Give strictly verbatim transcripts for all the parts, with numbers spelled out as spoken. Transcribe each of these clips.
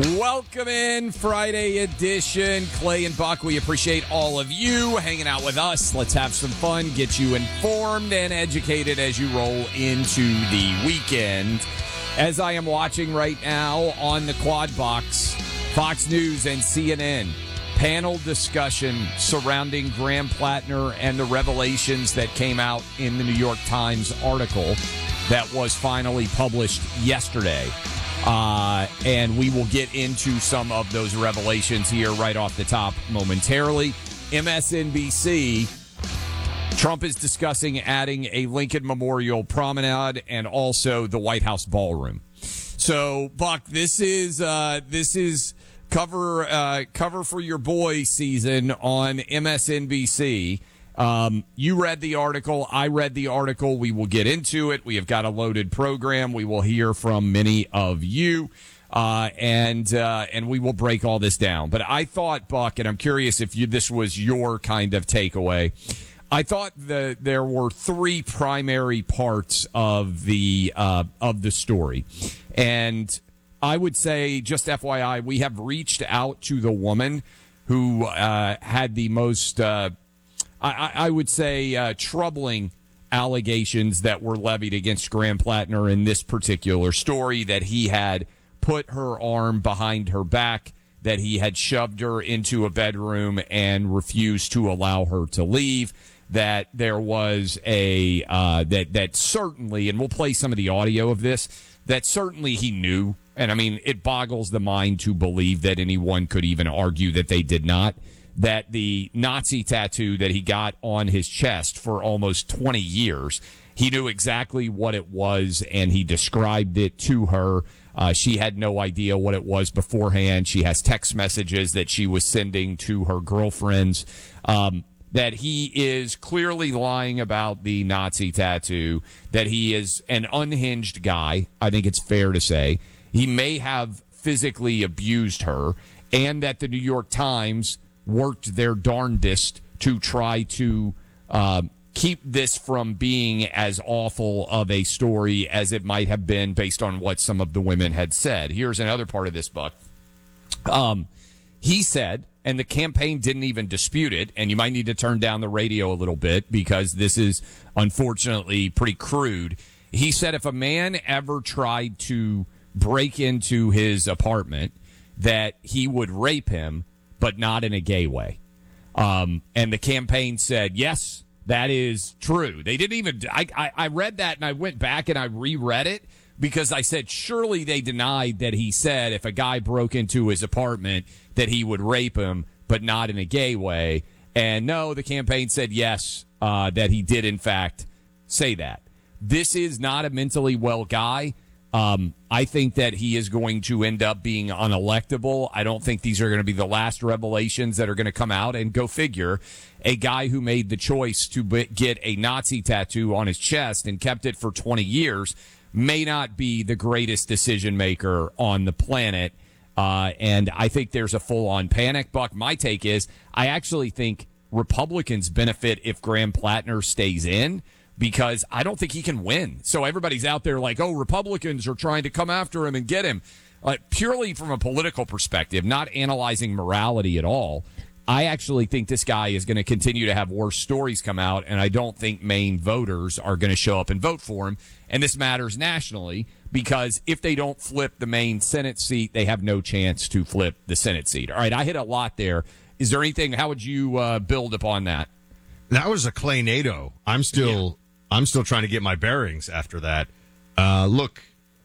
Welcome in, Friday edition. Clay and Buck, we appreciate all of you hanging out with us. Let's have some fun, get you informed and educated as you roll into the weekend. As I am watching right now on the Quad Box, Fox News and C N N, panel discussion surrounding Graham Plattner and the revelations that came out in the New York Times article that was finally published yesterday. Uh, and we will get into some of those revelations here right off the top momentarily. M S N B C, Trump is discussing adding a Lincoln Memorial Promenade and also the White House Ballroom. So, Buck, this is uh, this is cover uh, cover for your boy season on M S N B C. Um, you read the article. I read the article. We will get into it. We have got a loaded program. We will hear from many of you, uh, and uh, and we will break all this down. But I thought, Buck, and I'm curious if you, this was your kind of takeaway. I thought the, there were three primary parts of the uh, of the story, and I would say, just F Y I, we have reached out to the woman who uh, had the most. Uh, I, I would say, uh, troubling allegations that were levied against Graham Plattner in this particular story, that he had put her arm behind her back, that he had shoved her into a bedroom and refused to allow her to leave, that there was a, uh, that, that certainly, and we'll play some of the audio of this, that certainly he knew. And I mean, it boggles the mind to believe that anyone could even argue that they did not. That the Nazi tattoo that he got on his chest for almost twenty years, he knew exactly what it was, and he described it to her. Uh, she had no idea what it was beforehand. She has text messages that she was sending to her girlfriends. Um, that he is clearly lying about the Nazi tattoo, that he is an unhinged guy, I think it's fair to say. He may have physically abused her, and that the New York Times worked their darndest to try to uh, keep this from being as awful of a story as it might have been based on what some of the women had said. Here's another part of this, Buck. Um, he said, and the campaign didn't even dispute it, and you might need to turn down the radio a little bit because this is unfortunately pretty crude. He said if a man ever tried to break into his apartment, that he would rape him, but not in a gay way. Um, and the campaign said, yes, that is true. They didn't even, I, I, I read that and I went back and I reread it because I said, surely they denied that he said if a guy broke into his apartment that he would rape him, but not in a gay way. And no, the campaign said, yes, uh, that he did in fact say that. This is not a mentally well guy. Um, I think that he is going to end up being unelectable. I don't think these are going to be the last revelations that are going to come out. And go figure, a guy who made the choice to b- get a Nazi tattoo on his chest and kept it for twenty years may not be the greatest decision maker on the planet. Uh, and I think there's a full-on panic. Buck, my take is I actually think Republicans benefit if Graham Plattner stays in, because I don't think he can win. So everybody's out there like, oh, Republicans are trying to come after him and get him. Uh, purely from a political perspective, not analyzing morality at all, I actually think this guy is going to continue to have worse stories come out, and I don't think Maine voters are going to show up and vote for him. And this matters nationally because if they don't flip the Maine Senate seat, they have no chance to flip the Senate seat. All right, I hit a lot there. Is there anything, how would you uh, build upon that? That was a Clay NATO. I'm still... Yeah. I'm still trying to get my bearings after that. Uh, look,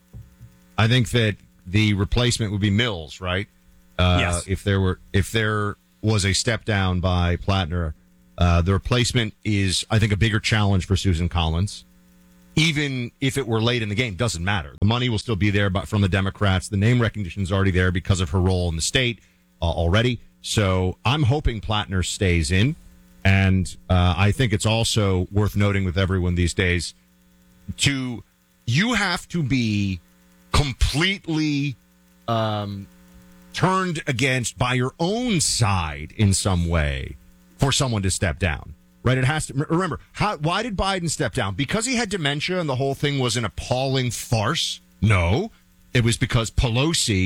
I think that the replacement would be Mills, right? Uh, yes. If there were, if there was a step down by Plattner, uh, the replacement is, I think, a bigger challenge for Susan Collins. Even if it were late in the game, doesn't matter. The money will still be there, but from the Democrats, the name recognition is already there because of her role in the state uh, already. So I'm hoping Plattner stays in. And uh, I think it's also worth noting with everyone these days, to you have to be completely um, turned against by your own side in some way for someone to step down, right? It has to remember how. Why did Biden step down? Because he had dementia and the whole thing was an appalling farce? No, it was because Pelosi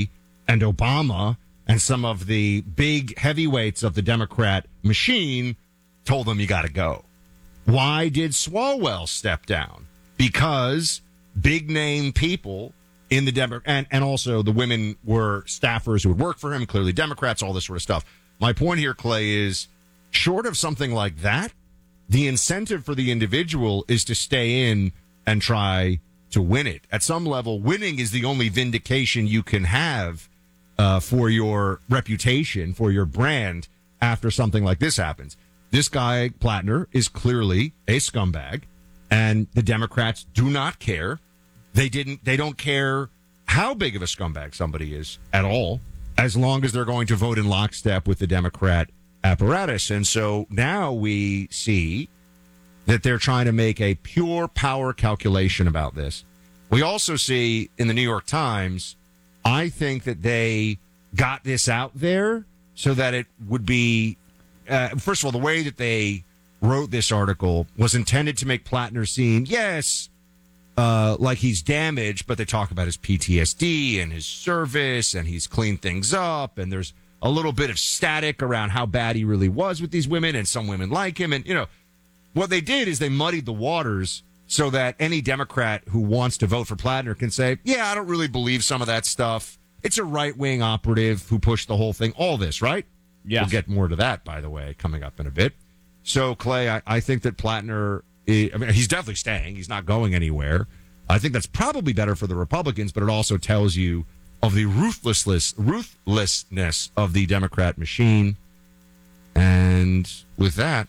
and Obama and some of the big heavyweights of the Democrat machine told them you got to go. Why did Swalwell step down? Because big name people in the Demo- and, and also the women were staffers who would work for him, clearly Democrats, all this sort of stuff. My point here, Clay, is short of something like that, the incentive for the individual is to stay in and try to win it. At some level, winning is the only vindication you can have uh, for your reputation, for your brand after something like this happens. This guy, Plattner, is clearly a scumbag, and the Democrats do not care. They didn't. They don't care how big of a scumbag somebody is at all, as long as they're going to vote in lockstep with the Democrat apparatus. And so now we see that they're trying to make a pure power calculation about this. We also see in the New York Times, I think that they got this out there so that it would be, uh, first of all, the way that they wrote this article was intended to make Plattner seem, yes, uh, like he's damaged, but they talk about his P T S D and his service, and he's cleaned things up, and there's a little bit of static around how bad he really was with these women, and some women like him. And, you know, what they did is they muddied the waters so that any Democrat who wants to vote for Plattner can say, yeah, I don't really believe some of that stuff. It's a right-wing operative who pushed the whole thing. All this, right? Yeah. We'll get more to that, by the way, coming up in a bit. So, Clay, I, I think that Plattner, is, I mean, he's definitely staying. He's not going anywhere. I think that's probably better for the Republicans, but it also tells you of the ruthlessness, ruthlessness of the Democrat machine. And with that,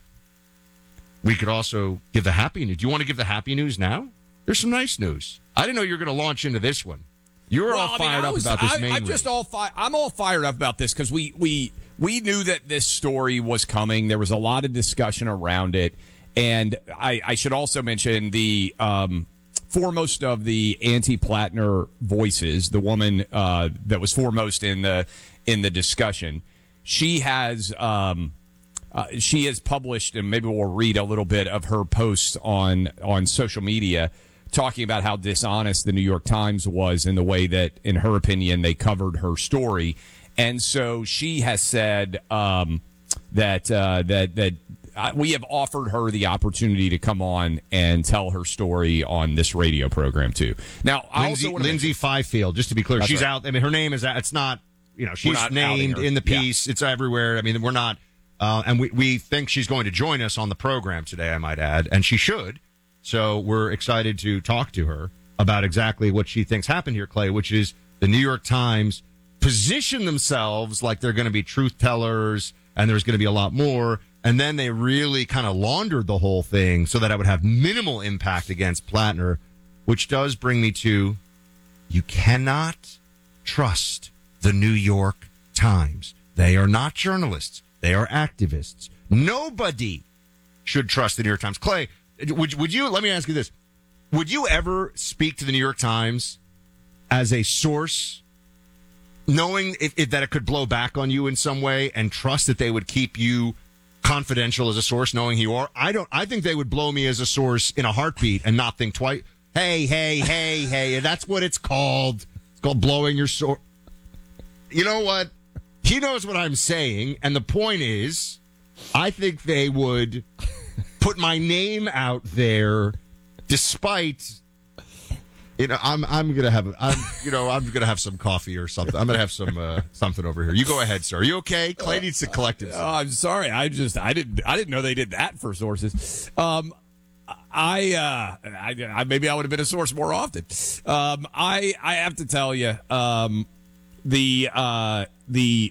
we could also give the happy news. Do you want to give the happy news now? There's some nice news. I didn't know you were going to launch into this one. You're well, all I mean, fired I up was, about this I, main I'm just all fi- I'm all fired up about this because we, we, we knew that this story was coming. There was a lot of discussion around it. And I, I should also mention the um, foremost of the anti-Plattner voices, the woman uh, that was foremost in the in the discussion. She has um, uh, she has published, and maybe we'll read a little bit of her posts on on social media, talking about how dishonest the New York Times was in the way that, in her opinion, they covered her story. And so she has said um, that uh, that that. Uh, we have offered her the opportunity to come on and tell her story on this radio program too. Now, I Lindsay, also want to Lindsay Fifield, just to be clear, That's she's right. out. I mean, her name is, it's not, you know, she's not named outing her. in the piece. Yeah. It's everywhere. I mean, we're not, uh, and we, we think she's going to join us on the program today, I might add, and she should. So we're excited to talk to her about exactly what she thinks happened here, Clay, which is the New York Times position themselves like they're going to be truth tellers and there's going to be a lot more. And then they really kind of laundered the whole thing so that it would have minimal impact against Plattner, which does bring me to, you cannot trust the New York Times. They are not journalists. They are activists. Nobody should trust the New York Times. Clay, would, would you, let me ask you this. Would you ever speak to the New York Times as a source, knowing if, if that it could blow back on you in some way, and trust that they would keep you confidential as a source, knowing who you are? I don't. I think they would blow me as a source in a heartbeat and not think twice. Hey, hey, hey, hey. That's what it's called. It's called blowing your source. You know what? He knows what I'm saying, and the point is, I think they would put my name out there, despite. You know, I'm I'm gonna have I'm you know I'm gonna have some coffee or something. I'm gonna have some uh, something over here. You go ahead, sir. Are you okay? Clay needs to collect himself. Oh, I'm sorry. I just I didn't I didn't know they did that for sources. Um, I, uh, I, I maybe I would have been a source more often. Um, I I have to tell you, um, the uh, the.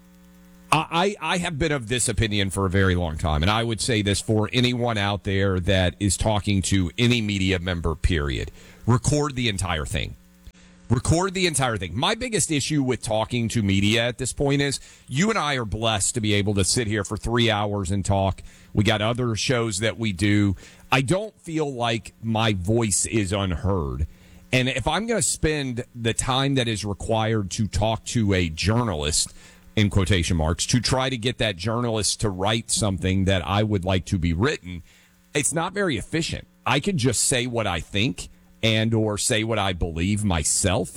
I, I have been of this opinion for a very long time, and I would say this for anyone out there that is talking to any media member, period. Record the entire thing. Record the entire thing. My biggest issue with talking to media at this point is you and I are blessed to be able to sit here for three hours and talk. We got other shows that we do. I don't feel like my voice is unheard. And if I'm going to spend the time that is required to talk to a journalist, in quotation marks, to try to get that journalist to write something that I would like to be written, it's not very efficient. I could just say what I think and or say what I believe myself,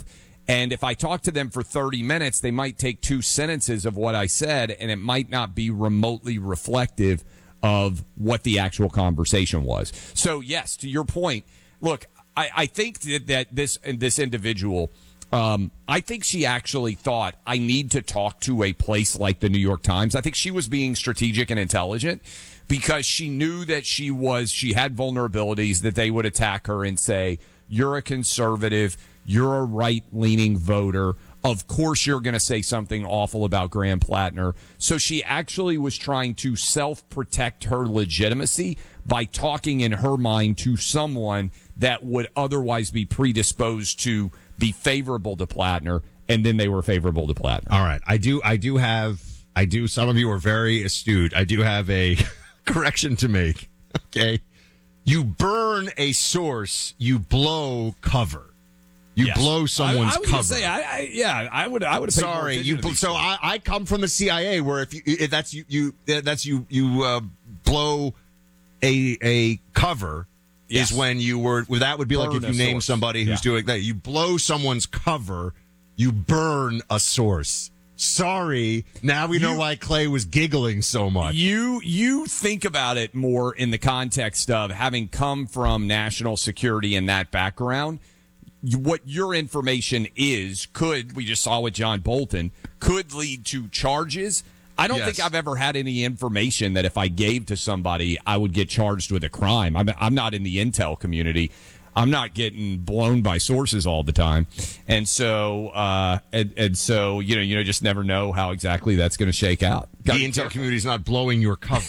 And if I talk to them for thirty minutes, they might take two sentences of what I said, and it might not be remotely reflective of what the actual conversation was. So, yes, to your point, look, I, I think that, that this this individual, um, I think she actually thought, I need to talk to a place like the New York Times. I think she was being strategic and intelligent because she knew that she was she had vulnerabilities, that they would attack her and say, you're a conservative, you're a right-leaning voter. Of course you're going to say something awful about Graham Plattner. So she actually was trying to self-protect her legitimacy by talking in her mind to someone that would otherwise be predisposed to be favorable to Plattner, and then they were favorable to Plattner. All right. I do, I do have, I do, some of you are very astute. I do have a correction to make. Okay. You burn a source, you blow cover. You Yes. blow someone's I, I was cover. gonna say, I, I, yeah, I would, I would. Have paid more Sorry, attention you. to these So things. I, I come from the C I A, where if you, if that's you, you that's you, you uh, blow a a cover Yes. is when you were. Well, that would be like Burn if you a name source. somebody who's Yeah. doing that. You blow someone's cover, you burn a source. Sorry, now we know You- why Clay was giggling so much. You you think about it more in the context of having come from national security in that background. You- What your information is could, we just saw with John Bolton, could lead to charges. I don't Yes. think I've ever had any information that if I gave to somebody, I would get charged with a crime. I'm, I'm not in the intel community. I'm not getting blown by sources all the time. And so, uh, and, and so, you know, you know, just never know how exactly that's going to shake out. The Gotta be intel careful. community is not blowing your cover.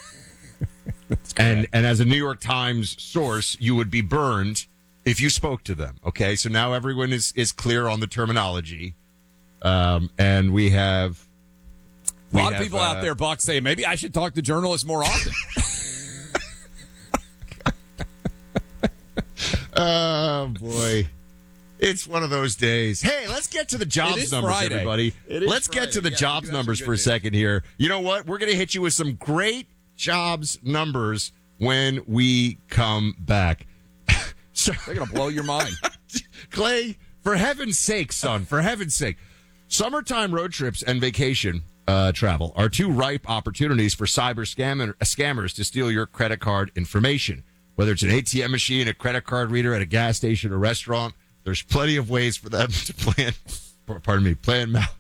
and and as a New York Times source, you would be burned if you spoke to them. Okay, so now everyone is, is clear on the terminology. Um, and we have A we lot of have, people uh, out there, Buck, say maybe I should talk to journalists more often. Oh boy, it's one of those days. Hey, let's get to the jobs It is numbers, Friday. everybody. It is Let's get to Friday. the Yeah, jobs you got numbers some for a good second here. You know what? We're going to hit you with some great jobs numbers when we come back. So, They're going to blow your mind. Clay, for heaven's sake, son, for heaven's sake. Summertime road trips and vacation uh, travel are two ripe opportunities for cyber scammer, scammers to steal your credit card information. Whether it's an A T M machine, a credit card reader at a gas station or restaurant, there's plenty of ways for them to plan, pardon me, plan mal.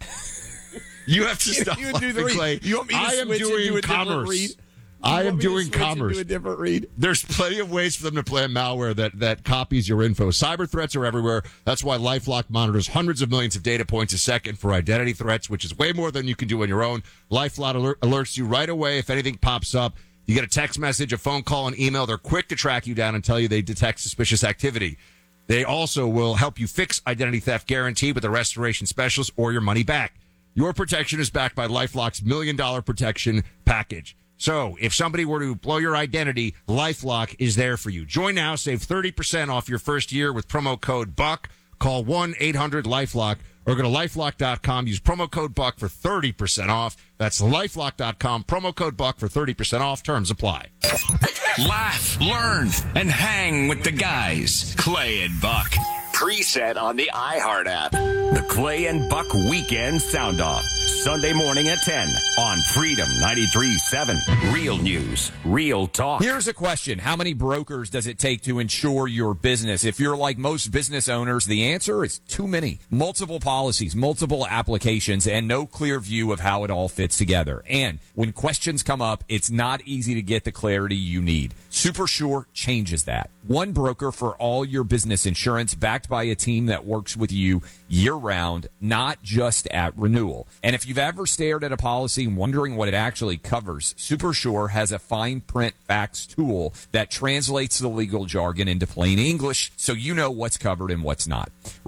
You have to You- stop you would do the laughing, read. Clay. You want me to I am switch doing into a different commerce. read? I You am want me to doing switch into commerce. a different read. There's plenty of ways for them to plant malware that, that copies your info. Cyber threats are everywhere. That's why LifeLock monitors hundreds of millions of data points a second for identity threats, which is way more than you can do on your own. LifeLock alert, alerts you right away if anything pops up. You get a text message, a phone call, an email. They're quick to track you down and tell you they detect suspicious activity. They also will help you fix identity theft guaranteed with a restoration specialist or your money back. Your protection is backed by LifeLock's million dollar protection package. So if somebody were to blow your identity, LifeLock is there for you. Join now, save thirty percent off your first year with promo code BUCK. Call one eight hundred LifeLock or go to lifelock dot com. Use promo code BUCK for thirty percent off. That's lifelock dot com. Promo code BUCK for thirty percent off. Terms apply. Laugh, learn, and hang with the guys. Clay and Buck. Preset on the iHeart app. The Clay and Buck Weekend Sound Off. Sunday morning at ten on Freedom ninety-three point seven. Real news, real talk. Here's a question. How many brokers does it take to insure your business? If you're like most business owners, the answer is too many. Multiple policies, multiple applications, and no clear view of how it all fits together. And when questions come up, it's not easy to get the clarity you need. SuperSure changes that. One broker for all your business insurance, backed by a team that works with you year-round, not just at renewal. And if you've ever stared at a policy wondering what it actually covers, SuperSure has a fine print facts tool that translates the legal jargon into plain English so you know what's covered and what's not.